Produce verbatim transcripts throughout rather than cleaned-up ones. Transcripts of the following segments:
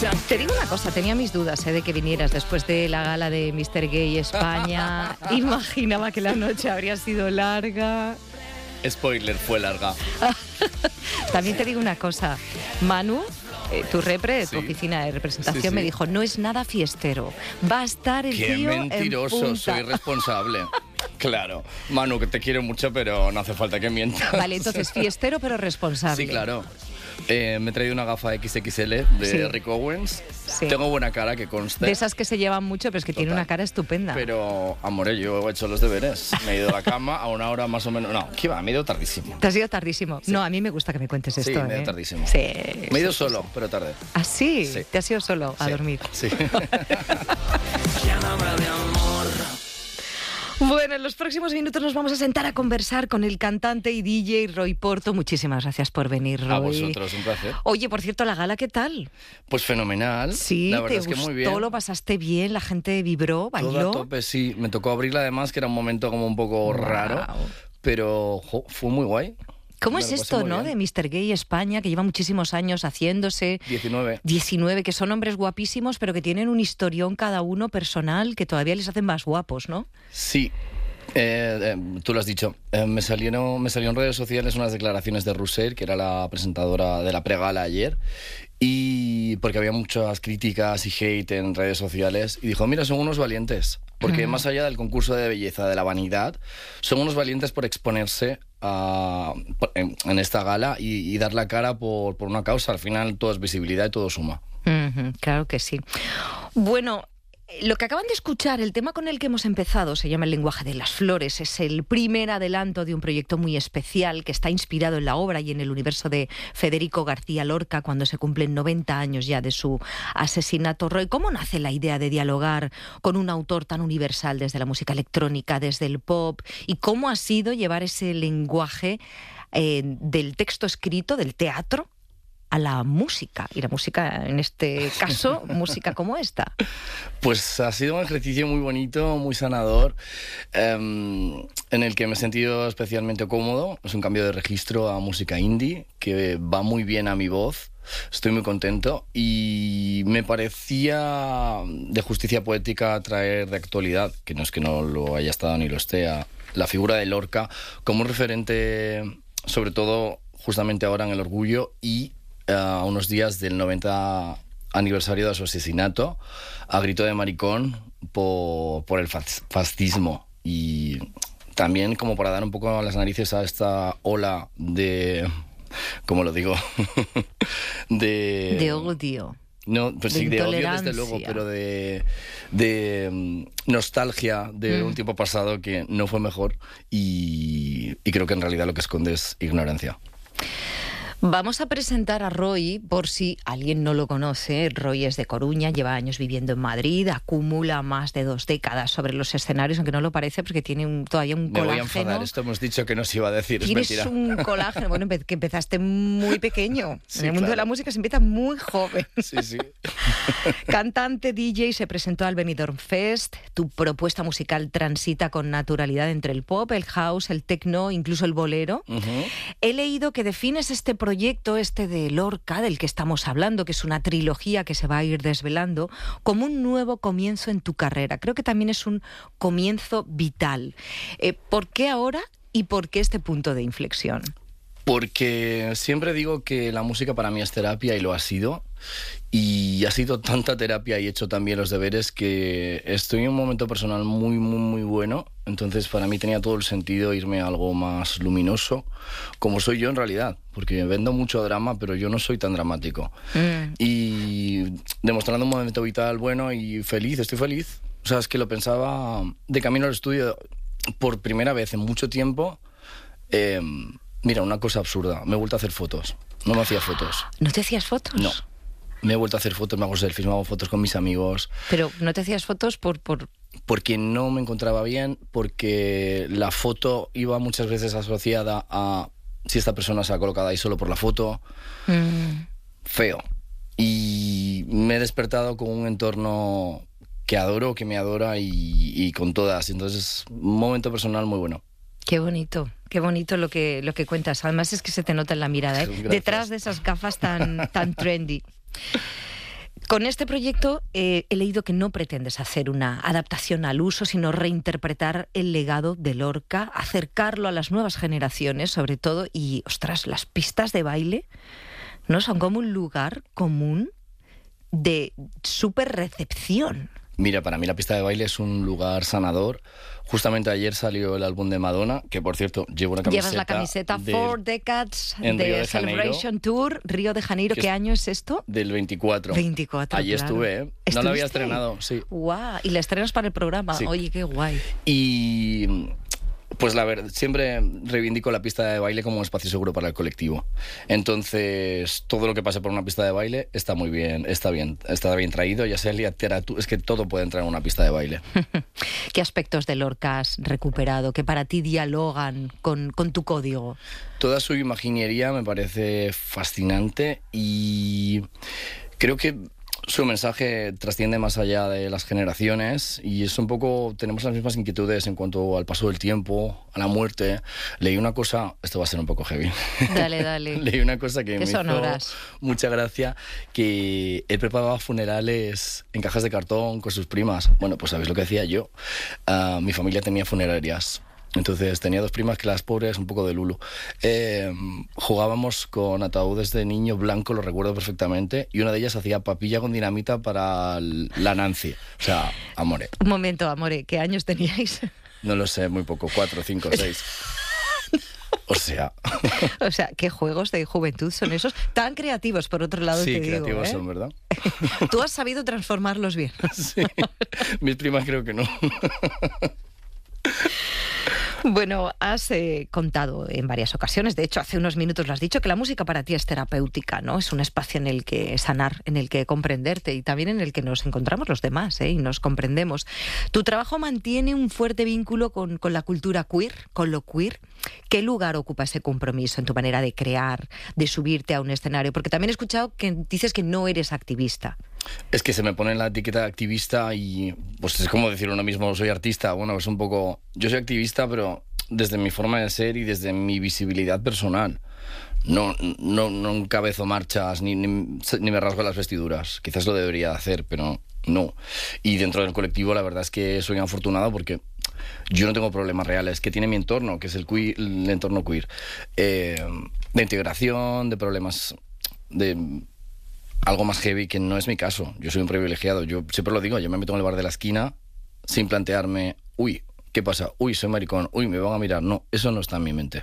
Te digo una cosa, tenía mis dudas ¿eh? de que vinieras después de la gala de míster Gay España. Imaginaba que la noche habría sido larga. Spoiler, fue larga. También te digo una cosa, Manu, eh, tu repre, Sí. tu oficina de representación, Sí, sí. me dijo, no es nada fiestero, va a estar el Qué tío mentiroso, en punta. soy responsable. Claro, Manu, que te quiero mucho, pero no hace falta que mientas. Vale, entonces fiestero pero responsable. Sí, claro. Eh, me he traído una gafa equis equis ele de Sí. Rick Owens. Sí. Tengo buena cara, que conste. De esas que se llevan mucho, pero es que tiene Total. una cara estupenda. Pero, amore, yo he hecho los deberes. Me he ido a la cama a una hora más o menos. No, ¿qué va? Me he ido tardísimo. Te has ido tardísimo. Sí. No, a mí me gusta que me cuentes Sí, esto. me he ido ¿eh? tardísimo. Sí. Me he ido sí, solo, sí. pero tarde. ¿Ah, sí? Sí. ¿Te has ido solo a Sí, dormir? Sí. Bueno, en los próximos minutos nos vamos a sentar a conversar con el cantante y D J Roy Porto. Muchísimas gracias por venir, Roy. A vosotros, un placer. Oye, por cierto, la gala, ¿qué tal? Pues fenomenal. Sí, la verdad te es que gustó, muy bien. lo pasaste bien, la gente vibró, bailó. Todo a tope, sí. Me tocó abrirla además, que era un momento como un poco Guau. raro, pero jo, fue muy guay. ¿Cómo Me es lo pasé esto, muy no? bien. De míster Gay España, que lleva muchísimos años haciéndose. diecinueve. diecinueve, que son hombres guapísimos, pero que tienen un historión cada uno personal que todavía les hacen más guapos, ¿no? Sí. Eh, eh, tú lo has dicho. Eh, me salieron me salieron en redes sociales unas declaraciones de Rusell, que era la presentadora de la pregala ayer, y porque había muchas críticas y hate en redes sociales, y dijo, mira, son unos valientes, porque Mm. más allá del concurso de belleza, de la vanidad, son unos valientes por exponerse a, en, en esta gala y, y dar la cara por, por una causa. Al final todo es visibilidad y todo suma. Ujú, claro que sí. Bueno, lo que acaban de escuchar, el tema con el que hemos empezado, se llama El lenguaje de las flores. Es el primer adelanto de un proyecto muy especial que está inspirado en la obra y en el universo de Federico García Lorca, cuando se cumplen noventa años ya de su asesinato. Roy, ¿cómo nace la idea de dialogar con un autor tan universal desde la música electrónica, desde el pop? ¿Y cómo ha sido llevar ese lenguaje eh, del texto escrito, del teatro, a la música? Y la música, en este caso, música como esta. Pues ha sido un ejercicio muy bonito, muy sanador, eh, en el que me he sentido especialmente cómodo. Es un cambio de registro a música indie, que va muy bien a mi voz. Estoy muy contento y me parecía de justicia poética traer de actualidad, que no es que no lo haya estado ni lo esté, a la figura de Lorca como un referente, sobre todo justamente ahora en el orgullo y a unos días del noventa aniversario de su asesinato, a grito de maricón por, por el fascismo. Y también como para dar un poco las narices a esta ola de... ¿Cómo lo digo? de... De odio. No, pues de sí, de odio desde intolerancia. luego, pero de, de um, nostalgia de Mm. un tiempo pasado que no fue mejor y, y creo que en realidad lo que esconde es ignorancia. Vamos a presentar a Roy, por si alguien no lo conoce. Roy es de Coruña, lleva años viviendo en Madrid, acumula más de dos décadas sobre los escenarios, aunque no lo parece porque tiene un, todavía un Me voy a colágeno. enfadar, esto hemos dicho que no se iba a decir, es Tienes mentira. un colágeno, bueno, empe- que empezaste muy pequeño. Sí, en el mundo de claro. la música se empieza muy joven. Sí, sí. Cantante, D J, se presentó al Benidorm Fest. Tu propuesta musical transita con naturalidad entre el pop, el house, el techno, incluso el bolero. Ujú. He leído que defines este proyecto, este de Lorca, del que estamos hablando, que es una trilogía que se va a ir desvelando, como un nuevo comienzo en tu carrera. Creo que también es un comienzo vital. Eh, ¿Por qué ahora y por qué este punto de inflexión? Porque siempre digo que la música para mí es terapia y lo ha sido. Y ha sido tanta terapia y he hecho también los deberes que estoy en un momento personal muy, muy, muy bueno. Entonces para mí tenía todo el sentido irme a algo más luminoso, como soy yo en realidad. Porque vendo mucho drama, pero yo no soy tan dramático. Mm. Y demostrando un momento vital bueno y feliz, estoy feliz. O sea, es que lo pensaba de camino al estudio por primera vez en mucho tiempo. Eh, mira, una cosa absurda, me he vuelto a hacer fotos. No me hacía fotos. ¿No te hacías fotos? No. Me he vuelto a hacer fotos, me hago selfies, me hago fotos con mis amigos. Pero no te hacías fotos por... por... Porque no me encontraba bien, porque la foto iba muchas veces asociada a si esta persona se ha colocado ahí solo por la foto. Mm. Feo. Y me he despertado con un entorno que adoro, que me adora y, y con todas. Entonces, un momento personal muy bueno. Qué bonito, qué bonito lo que, lo que cuentas. Además es que se te nota en la mirada, ¿eh? Gracias. Detrás de esas gafas tan, tan trendy. Con este proyecto eh, he leído que no pretendes hacer una adaptación al uso, sino reinterpretar el legado de Lorca, acercarlo a las nuevas generaciones, sobre todo, y, ostras, las pistas de baile, ¿no? Son como un lugar común de súper recepción. Mira, para mí la pista de baile es un lugar sanador. Justamente ayer salió el álbum de Madonna, que por cierto, llevo una camiseta. Llevas la camiseta de, Four Decades de, de Celebration Janeiro, Tour, Río de Janeiro. ¿Qué es año es esto? Del veinticuatro. veinticuatro, Allí claro. estuve, ¿eh? No lo había estrenado, sí. Guau, y la estrenas para el programa. Sí. Oye, qué guay. Y pues la verdad, siempre reivindico la pista de baile como un espacio seguro para el colectivo. Entonces, todo lo que pase por una pista de baile está muy bien, está bien, está bien traído, ya sea literatura, es que todo puede entrar en una pista de baile. ¿Qué aspectos de Lorca has recuperado que para ti dialogan con, con tu código? Toda su imaginería me parece fascinante y creo que su mensaje trasciende más allá de las generaciones y es un poco, tenemos las mismas inquietudes en cuanto al paso del tiempo, a la muerte. Leí una cosa, esto va a ser un poco heavy. Dale, dale. Leí una cosa que me sonoras? hizo mucha gracia, que él preparaba funerales en cajas de cartón con sus primas. Bueno, pues ¿sabéis lo que hacía yo? Uh, mi familia tenía funerarias. Entonces tenía dos primas que las pobres, un poco de Lulu. Eh, jugábamos con ataúdes de niño blanco, lo recuerdo perfectamente, y una de ellas hacía papilla con dinamita para la Nancy. O sea, amore. Un momento, amore, ¿qué años teníais? No lo sé, muy poco, cuatro, cinco, seis. O sea... O sea, ¿qué juegos de juventud son esos? Tan creativos, por otro lado, sí, te digo. Sí, creativos ¿eh? son, ¿verdad? Tú has sabido transformarlos bien. Sí, mis primas creo que no. Bueno, has eh, contado en varias ocasiones, de hecho hace unos minutos lo has dicho, que la música para ti es terapéutica, ¿no? Es un espacio en el que sanar, en el que comprenderte y también en el que nos encontramos los demás, ¿eh? Y nos comprendemos. Tu trabajo mantiene un fuerte vínculo con, con la cultura queer, con lo queer. ¿Qué lugar ocupa ese compromiso en tu manera de crear, de subirte a un escenario? Porque también he escuchado que dices que no eres activista. Es que se me pone la etiqueta de activista y pues es como decir uno mismo, soy artista. Bueno, es un poco... Yo soy activista, pero desde mi forma de ser y desde mi visibilidad personal. No, no, no encabezo marchas ni, ni, ni me rasgo las vestiduras. Quizás lo debería hacer, pero no. Y dentro del colectivo la verdad es que soy afortunado porque yo no tengo problemas reales que tiene mi entorno, que es el, queer, el entorno queer. Eh, de integración, de problemas... de algo más heavy, que no es mi caso. Yo soy un privilegiado. Yo siempre lo digo, yo me meto en el bar de la esquina sin plantearme, uy, ¿qué pasa? Uy, soy maricón, uy, me van a mirar. No, eso no está en mi mente.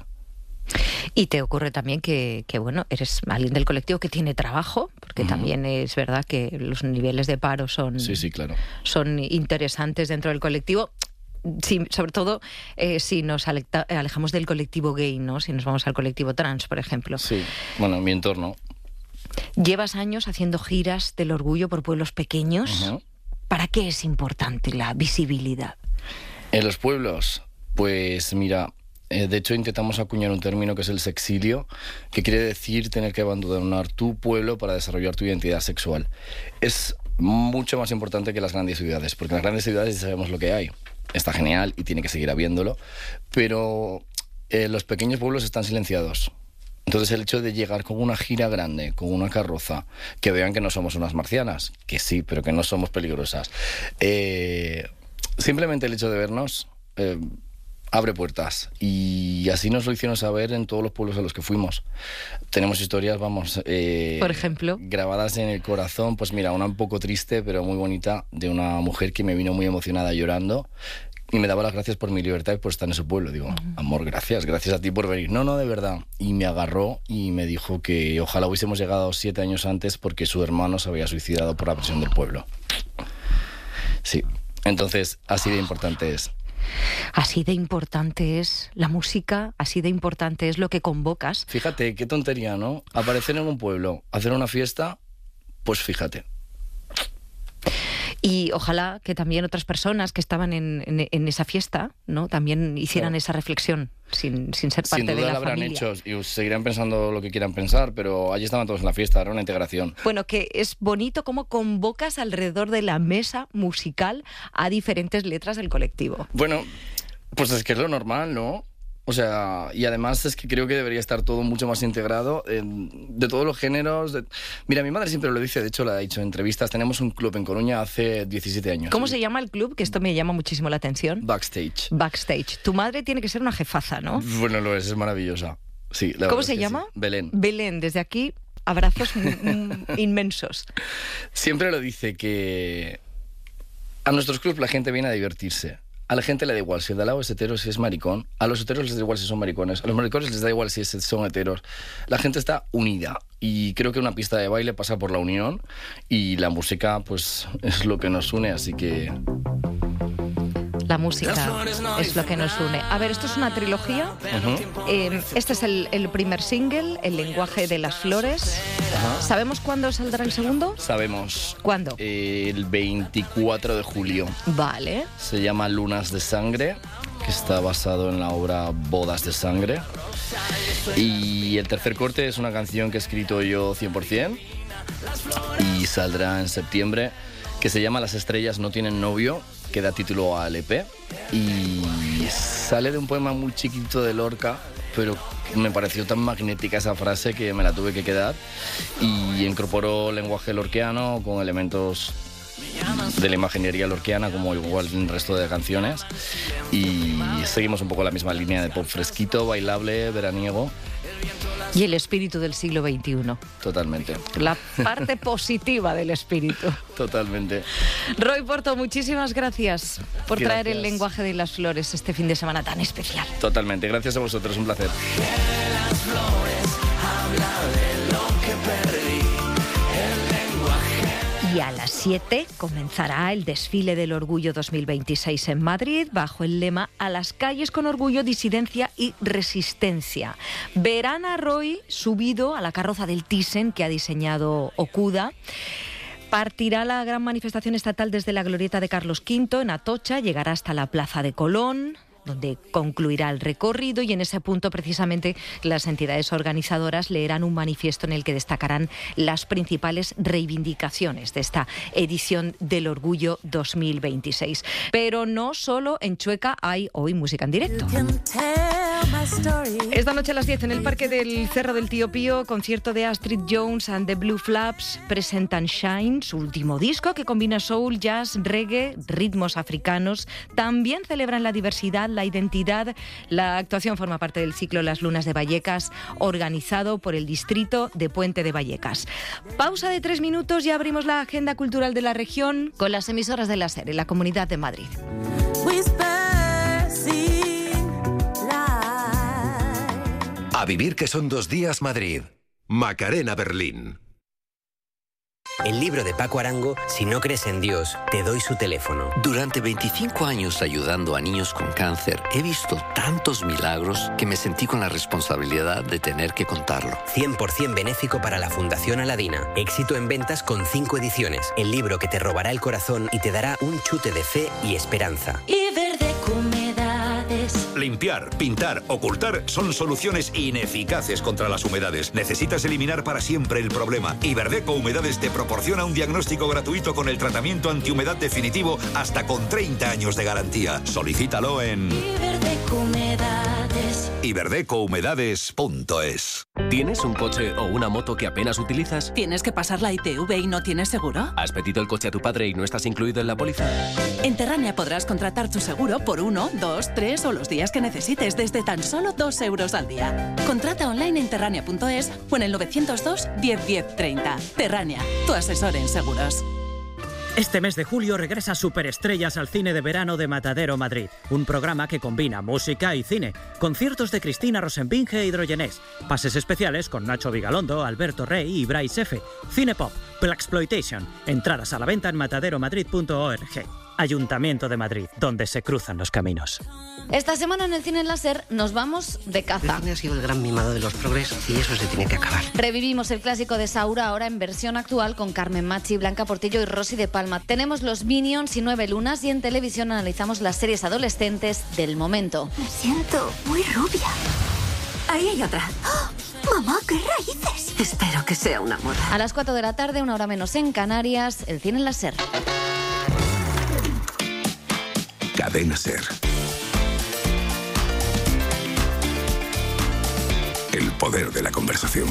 Y te ocurre también que, que bueno, eres alguien del colectivo que tiene trabajo, porque uh-huh. también es verdad que los niveles de paro son, sí, sí, claro. son interesantes dentro del colectivo. Sí, sobre todo eh, si nos alejamos del colectivo gay, ¿no? Si nos vamos al colectivo trans, por ejemplo. Sí, bueno, mi entorno. Llevas años haciendo giras del orgullo por pueblos pequeños. Uh-huh. ¿Para qué es importante la visibilidad? En los pueblos, pues mira, eh, de hecho intentamos acuñar un término que es el sexilio, que quiere decir tener que abandonar tu pueblo para desarrollar tu identidad sexual. Es mucho más importante que las grandes ciudades, porque en las grandes ciudades ya sabemos lo que hay. Está genial y tiene que seguir habiéndolo, pero eh, los pequeños pueblos están silenciados. Entonces el hecho de llegar con una gira grande, con una carroza, que vean que no somos unas marcianas, que sí, pero que no somos peligrosas, eh, simplemente el hecho de vernos eh, abre puertas y así nos lo hicieron saber en todos los pueblos a los que fuimos. Tenemos historias, vamos, eh, por ejemplo, grabadas en el corazón. Pues mira, una un poco triste pero muy bonita, de una mujer que me vino muy emocionada llorando y me daba las gracias por mi libertad y por estar en su pueblo. Digo, uh-huh. amor, gracias, gracias a ti por venir. No, no, de verdad. Y me agarró y me dijo que ojalá hubiésemos llegado siete años antes porque su hermano se había suicidado por la presión del pueblo. Sí, entonces así de importante es. Así de importante es la música, así de importante es lo que convocas. Fíjate, qué tontería, ¿no? Aparecer en un pueblo, hacer una fiesta, pues fíjate. Y ojalá que también otras personas que estaban en, en, en esa fiesta, ¿no? También hicieran claro. esa reflexión sin, sin ser parte sin duda de la la habrán familia. Hecho y seguirán pensando lo que quieran pensar, pero allí estaban todos en la fiesta, era una integración. Bueno, que es bonito cómo convocas alrededor de la mesa musical a diferentes letras del colectivo. Bueno, pues es que es lo normal, ¿no? O O sea, y además es que creo que debería estar todo mucho más integrado eh, de todos los géneros. De... Mira, mi madre siempre lo dice, de hecho lo ha dicho en entrevistas, tenemos un club en Coruña hace diecisiete años. ¿Cómo ¿sí? se llama el club? Que esto me llama muchísimo la atención. Backstage. Backstage. Tu madre tiene que ser una jefaza, ¿no? Bueno, lo es, es maravillosa. Sí, la ¿Cómo verdad se es que llama? sí. Belén. Belén, desde aquí, abrazos inmensos. Siempre lo dice que a nuestros clubs la gente viene a divertirse. A la gente le da igual si el de al lado es hetero, si es maricón. A los heteros les da igual si son maricones. A los maricones les da igual si son heteros. La gente está unida. Y creo que una pista de baile pasa por la unión. Y la música, pues, es lo que nos une. Así que... La música es lo que nos une. A ver, esto es una trilogía. Uh-huh. Eh, este es el, el primer single, El lenguaje de las flores. Uh-huh. ¿Sabemos cuándo saldrá el segundo? Sabemos. ¿Cuándo? Eh, el veinticuatro de julio. Vale. Se llama Lunas de Sangre, que está basado en la obra Bodas de Sangre. Y el tercer corte es una canción que he escrito yo cien por ciento y saldrá en septiembre, que se llama Las estrellas no tienen novio, que da título al E P, y sale de un poema muy chiquito de Lorca, pero me pareció tan magnética esa frase que me la tuve que quedar, y incorporó lenguaje lorquiano con elementos de la imaginería lorquiana, como igual en el resto de canciones, y seguimos un poco la misma línea de pop fresquito, bailable, veraniego. Y el espíritu del siglo veintiuno. Totalmente. La parte positiva del espíritu. Totalmente. Roy Porto, muchísimas gracias por gracias. traer el lenguaje de las flores este fin de semana tan especial. Totalmente. Gracias a vosotros, un placer. Las flores, habla de lo que perdí. Y a las siete comenzará el desfile del Orgullo dos mil veintiséis en Madrid bajo el lema A las calles con orgullo, disidencia y resistencia. Verán a Roy subido a la carroza del Thyssen que ha diseñado Okuda. Partirá la gran manifestación estatal desde la glorieta de Carlos quinto en Atocha, llegará hasta la Plaza de Colón, donde concluirá el recorrido, y en ese punto precisamente las entidades organizadoras leerán un manifiesto en el que destacarán las principales reivindicaciones de esta edición del Orgullo dos mil veintiséis. Pero no solo en Chueca hay hoy música en directo. Esta noche a las diez en el Parque del Cerro del Tío Pío, concierto de Astrid Jones and the Blue Flaps. Presentan Shine, su último disco que combina soul, jazz, reggae, ritmos africanos. También celebran la diversidad, la identidad. La actuación forma parte del ciclo Las Lunas de Vallecas, organizado por el distrito de Puente de Vallecas. Pausa de tres minutos y abrimos la agenda cultural de la región con las emisoras de la SER en la Comunidad de Madrid. A vivir que son dos días Madrid. Macarena Berlín. El libro de Paco Arango, Si no crees en Dios, te doy su teléfono. Durante veinticinco años ayudando a niños con cáncer, he visto tantos milagros que me sentí con la responsabilidad de tener que contarlo. cien por ciento benéfico para la Fundación Aladina. Éxito en ventas con cinco ediciones. El libro que te robará el corazón y te dará un chute de fe y esperanza. Iberdeco Humedades. Limpiar, pintar, ocultar son soluciones ineficaces contra las humedades. Necesitas eliminar para siempre el problema. Iberdeco Humedades te proporciona un diagnóstico gratuito con el tratamiento antihumedad definitivo hasta con treinta años de garantía. Solicítalo en Iberdeco Humedades. iberdeco humedades punto es. ¿Tienes un coche o una moto que apenas utilizas? ¿Tienes que pasar la I T V y no tienes seguro? ¿Has pedido el coche a tu padre y no estás incluido en la póliza? En Terrania podrás contratar tu seguro por uno, dos, tres o los días que necesites desde tan solo dos euros al día. Contrata online en terrania punto es o en el novecientos dos, diez, diez, treinta. Terrania, tu asesor en seguros. Este mes de julio regresa Superestrellas al cine de verano de Matadero Madrid. Un programa que combina música y cine. Conciertos de Cristina Rosenbinge e Hidrogenés. Pases especiales con Nacho Vigalondo, Alberto Rey y Bryce F. Cine Pop, Blaxploitation. Entradas a la venta en matadero madrid punto org. Ayuntamiento de Madrid, donde se cruzan los caminos. Esta semana en el Cine Láser nos vamos de caza. El cine ha sido el gran mimado de los progres y eso se tiene que acabar. Revivimos el clásico de Saura ahora en versión actual con Carmen Machi, Blanca Portillo y Rosy de Palma. Tenemos Los Minions y Nueve Lunas y en televisión analizamos las series adolescentes del momento. Me siento muy rubia. Ahí hay otra. ¡Oh! ¡Mamá, qué raíces! Espero que sea una moda. A las cuatro de la tarde, una hora menos en Canarias, el Cine Láser. Cadena SER. poder de la conversación.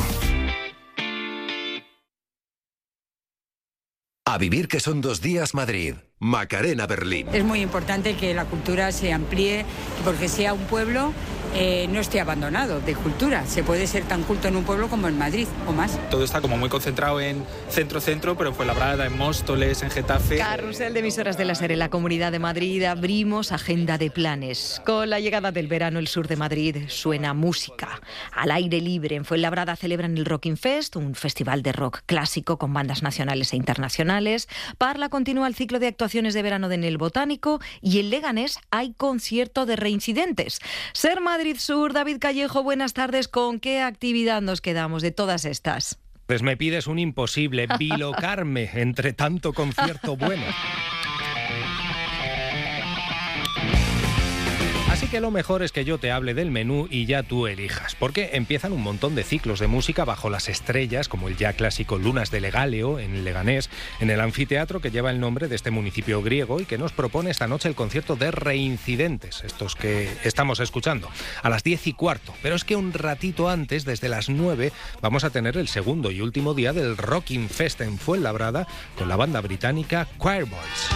A vivir que son dos días Madrid. Macarena Berlín. Es muy importante que la cultura se amplíe, porque sea un pueblo eh, no esté abandonado de cultura. Se puede ser tan culto en un pueblo como en Madrid o más. Todo está como muy concentrado en centro-centro, pero en Fuenlabrada, en Móstoles, en Getafe. Carrusel de emisoras de la SER en la Comunidad de Madrid. Abrimos agenda de planes. Con la llegada del verano, el sur de Madrid suena música. Al aire libre, en Fuenlabrada celebran el Rocking Fest, un festival de rock clásico con bandas nacionales e internacionales. Parla continúa el ciclo de actuaciones de verano en el Botánico, y en Leganés hay concierto de reincidentes. SER Madrid Sur, David Callejo, buenas tardes. ¿Con qué actividad nos quedamos de todas estas? Pues me pides un imposible, bilocarme entre tanto concierto bueno. Así que lo mejor es que yo te hable del menú y ya tú elijas, porque empiezan un montón de ciclos de música bajo las estrellas, como el ya clásico Lunas de Legaleo en Leganés, en el anfiteatro que lleva el nombre de este municipio griego y que nos propone esta noche el concierto de Reincidentes, estos que estamos escuchando, a las diez y cuarto. Pero es que un ratito antes, desde las nueve, vamos a tener el segundo y último día del Rocking Fest en Fuenlabrada con la banda británica Choirboys.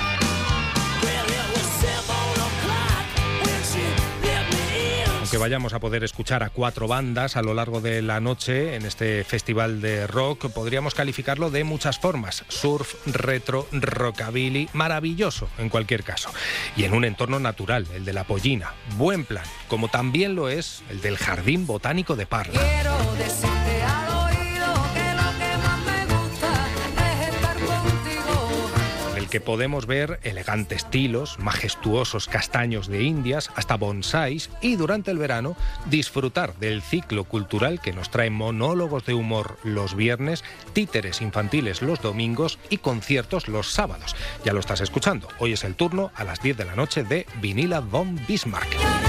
Que vayamos a poder escuchar a cuatro bandas a lo largo de la noche en este festival de rock, podríamos calificarlo de muchas formas: surf, retro, rockabilly, maravilloso en cualquier caso, y en un entorno natural, el de la Pollina. Buen plan, como también lo es el del Jardín Botánico de Parla. Quiero decirte al oído que lo que más me gusta es estar contigo, en el que podemos ver elegantes tilos, majestuosos castaños de Indias, hasta bonsáis, y durante el verano disfrutar del ciclo cultural que nos trae monólogos de humor los viernes, títeres infantiles los domingos y conciertos los sábados. Ya lo estás escuchando, hoy es el turno a las diez de la noche de Vinila von Bismarck.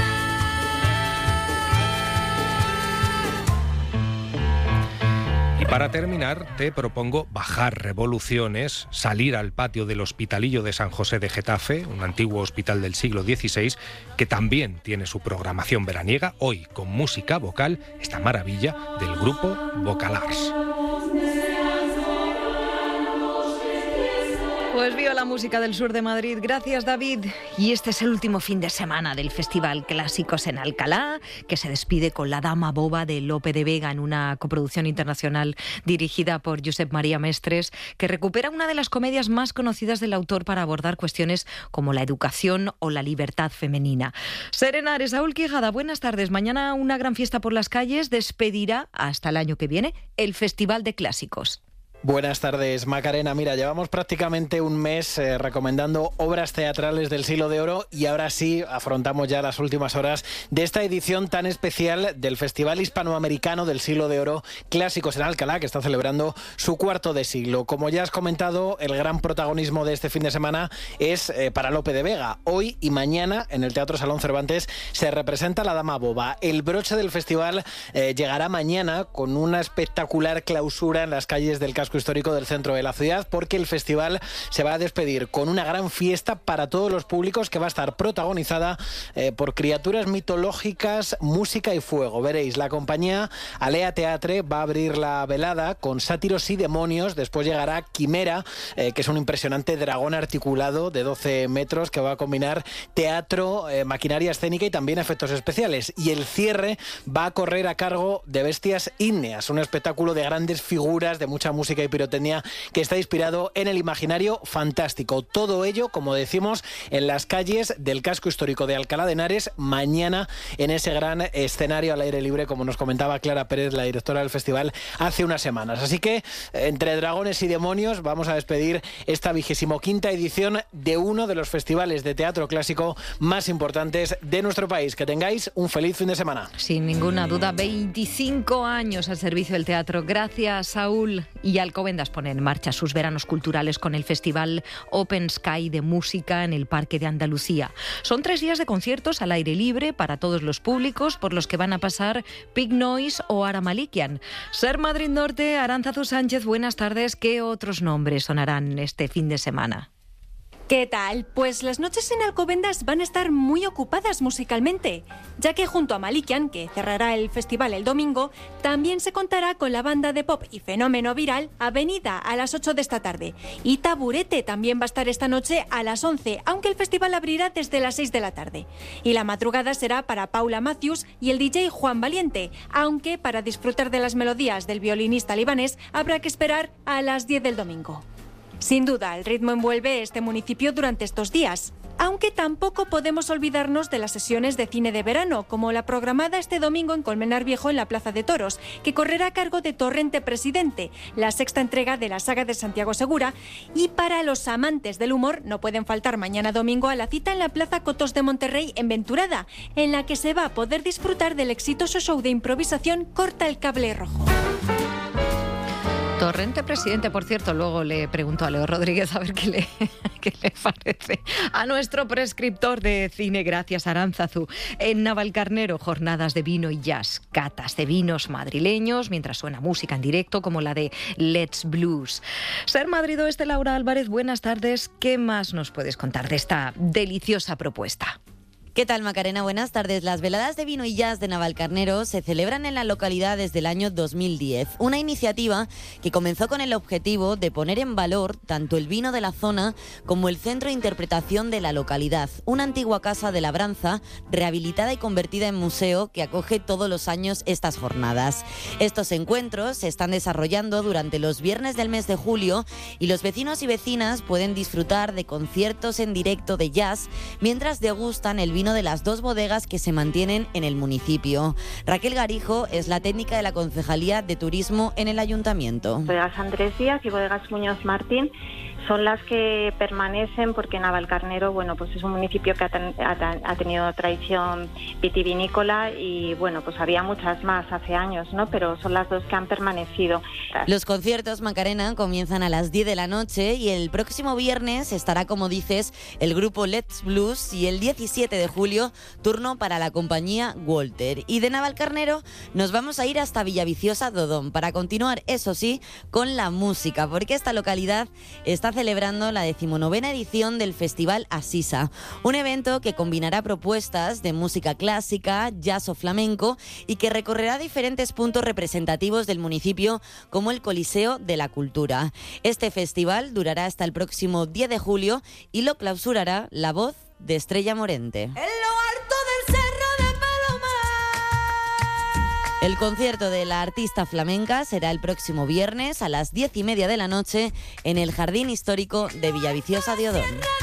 Y para terminar, te propongo bajar revoluciones, salir al patio del Hospitalillo de San José de Getafe, un antiguo hospital del siglo dieciséis, que también tiene su programación veraniega, hoy con música vocal, esta maravilla del grupo Vocalars. Pues viva la música del sur de Madrid. Gracias, David. Y este es el último fin de semana del Festival Clásicos en Alcalá, que se despide con La Dama Boba de Lope de Vega, en una coproducción internacional dirigida por Josep María Mestres, que recupera una de las comedias más conocidas del autor para abordar cuestiones como la educación o la libertad femenina. Serenares, Saúl Quijada, buenas tardes. Mañana una gran fiesta por las calles despedirá hasta el año que viene el Festival de Clásicos. Buenas tardes, Macarena. Mira, llevamos prácticamente un mes eh, recomendando obras teatrales del Siglo de Oro, y ahora sí afrontamos ya las últimas horas de esta edición tan especial del Festival Hispanoamericano del Siglo de Oro Clásicos en Alcalá, que está celebrando su cuarto de siglo. Como ya has comentado, el gran protagonismo de este fin de semana es eh, para Lope de Vega. Hoy y mañana en el Teatro Salón Cervantes se representa La Dama Boba. El broche del festival eh, llegará mañana con una espectacular clausura en las calles del casco histórico del centro de la ciudad, porque el festival se va a despedir con una gran fiesta para todos los públicos, que va a estar protagonizada eh, por criaturas mitológicas, música y fuego. Veréis, la compañía Alea Teatre va a abrir la velada con Sátiros y Demonios. Después llegará Quimera, eh, que es un impresionante dragón articulado de doce metros que va a combinar teatro, eh, maquinaria escénica y también efectos especiales. Y el cierre va a correr a cargo de Bestias Ígneas, un espectáculo de grandes figuras, de mucha música y pirotecnia, que está inspirado en el imaginario fantástico. Todo ello, como decimos, en las calles del casco histórico de Alcalá de Henares, mañana en ese gran escenario al aire libre, como nos comentaba Clara Pérez, la directora del festival, hace unas semanas. Así que, entre dragones y demonios, vamos a despedir esta vigésimo quinta edición de uno de los festivales de teatro clásico más importantes de nuestro país. Que tengáis un feliz fin de semana. Sin ninguna duda, veinticinco años al servicio del teatro. Gracias, Saúl. Y Alcobendas pone en marcha sus veranos culturales con el festival Open Sky de música en el Parque de Andalucía. Son tres días de conciertos al aire libre para todos los públicos, por los que van a pasar Pig Noise o Ara Malikian. SER Madrid Norte, Arantzazu Sánchez, buenas tardes. ¿Qué otros nombres sonarán este fin de semana? ¿Qué tal? Pues las noches en Alcobendas van a estar muy ocupadas musicalmente, ya que junto a Malikian, que cerrará el festival el domingo, también se contará con la banda de pop y fenómeno viral Avenida a las ocho de esta tarde. Y Taburete también va a estar esta noche a las once, aunque el festival abrirá desde las seis de la tarde. Y la madrugada será para Paula Matthews y el D J Juan Valiente, aunque para disfrutar de las melodías del violinista libanés habrá que esperar a las diez del domingo. Sin duda, el ritmo envuelve este municipio durante estos días, aunque tampoco podemos olvidarnos de las sesiones de cine de verano, como la programada este domingo en Colmenar Viejo en la Plaza de Toros, que correrá a cargo de Torrente Presidente, la sexta entrega de la saga de Santiago Segura, y para los amantes del humor no pueden faltar mañana domingo a la cita en la Plaza Cotos de Monterrey en Venturada, en la que se va a poder disfrutar del exitoso show de improvisación Corta el Cable Rojo. Torrente Presidente, por cierto, luego le pregunto a Leo Rodríguez a ver qué le, qué le parece a nuestro prescriptor de cine. Gracias, Aránzazu. En Navalcarnero, jornadas de vino y jazz, catas de vinos madrileños, mientras suena música en directo como la de Let's Blues. Ser Madrid Oeste, Laura Álvarez, buenas tardes. ¿Qué más nos puedes contar de esta deliciosa propuesta? ¿Qué tal, Macarena? Buenas tardes. Las veladas de vino y jazz de Navalcarnero se celebran en la localidad desde el año dos mil diez. Una iniciativa que comenzó con el objetivo de poner en valor tanto el vino de la zona como el centro de interpretación de la localidad. Una antigua casa de labranza rehabilitada y convertida en museo que acoge todos los años estas jornadas. Estos encuentros se están desarrollando durante los viernes del mes de julio y los vecinos y vecinas pueden disfrutar de conciertos en directo de jazz mientras degustan el vino de las dos bodegas que se mantienen en el municipio. Raquel Garijo es la técnica de la Concejalía de Turismo en el Ayuntamiento. Bodegas Andrés Díaz y Bodegas Muñoz Martín son las que permanecen porque Navalcarnero, bueno, pues es un municipio que ha, ten, ha, ha tenido tradición vitivinícola y, bueno, pues había muchas más hace años, ¿no? Pero son las dos que han permanecido. Los conciertos, Macarena, comienzan a las diez de la noche y el próximo viernes estará, como dices, el grupo Let's Blues y el diecisiete de julio, turno para la compañía Walter. Y de Navalcarnero nos vamos a ir hasta Villaviciosa, Dodón, para continuar, eso sí, con la música, porque esta localidad está celebrando la decimonovena edición del Festival Asisa, un evento que combinará propuestas de música clásica, jazz o flamenco y que recorrerá diferentes puntos representativos del municipio como el Coliseo de la Cultura. Este festival durará hasta el próximo diez de julio y lo clausurará la voz de Estrella Morente. El concierto de la artista flamenca será el próximo viernes a las diez y media de la noche en el Jardín Histórico de Villaviciosa de Odón.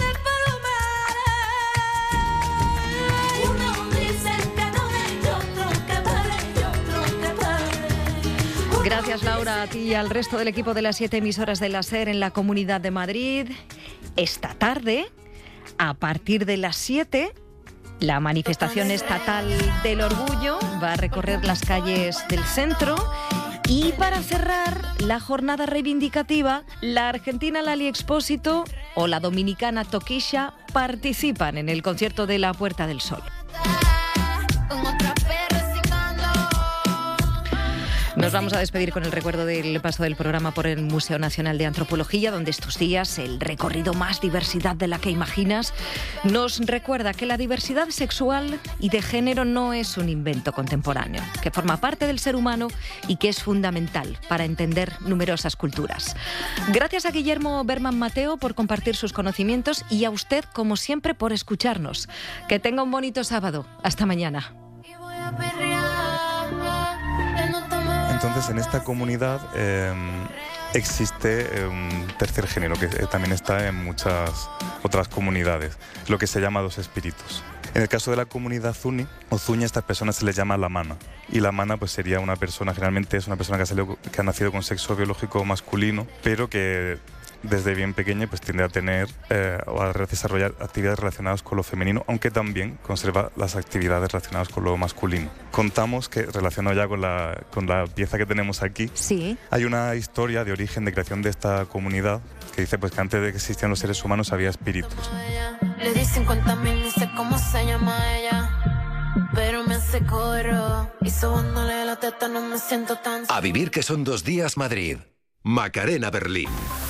Gracias, Laura, a ti y al resto del equipo de las siete emisoras de la SER en la Comunidad de Madrid. Esta tarde, a partir de las siete... la manifestación estatal del orgullo va a recorrer las calles del centro y para cerrar la jornada reivindicativa, la argentina Lali Expósito o la dominicana Toquilla participan en el concierto de la Puerta del Sol. Nos vamos a despedir con el recuerdo del paso del programa por el Museo Nacional de Antropología, donde estos días el recorrido más diversidad de la que imaginas nos recuerda que la diversidad sexual y de género no es un invento contemporáneo, que forma parte del ser humano y que es fundamental para entender numerosas culturas. Gracias a Guillermo Berman Mateo por compartir sus conocimientos y a usted, como siempre, por escucharnos. Que tenga un bonito sábado. Hasta mañana. Entonces, en esta comunidad eh, existe un tercer género que también está en muchas otras comunidades, lo que se llama dos espíritus. En el caso de la comunidad Zuni o Zuña, a estas personas se les llama la mana. Y la mana pues sería una persona, generalmente es una persona que ha, salido, que ha nacido con sexo biológico masculino, pero que desde bien pequeña pues tiende a tener eh, o a desarrollar actividades relacionadas con lo femenino, aunque también conserva las actividades relacionadas con lo masculino. Contamos que, relacionado ya con la, con la pieza que tenemos aquí, sí, hay una historia de origen, de creación de esta comunidad, que dice pues que antes de que existieran los seres humanos había espíritus. Le di cincuenta mil, ni sé cómo se llama ella, pero me hace coro y sobándole la teta no me siento tan... A vivir que son dos días Madrid. Macarena Berlín.